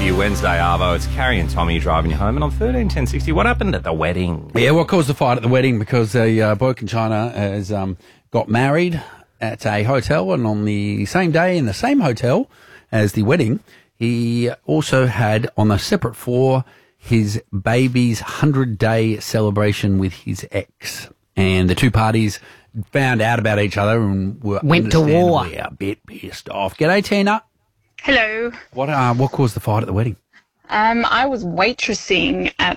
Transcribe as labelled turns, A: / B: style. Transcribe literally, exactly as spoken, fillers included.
A: for you Wednesday, Arvo. It's Carrie and Tommy driving you home, and on thirteen ten sixty, what happened at the wedding?
B: Yeah, what caused the fight at the wedding? Because a uh, bloke in China has um, got married at a hotel, and on the same day in the same hotel as the wedding, he also had on a separate floor his baby's hundred-day celebration with his ex. And the two parties found out about each other and were
C: Went to war.
B: understandably a bit pissed off. G'day, Tina.
D: Hello.
B: What uh, what caused the fight at the wedding?
D: Um, I was waitressing at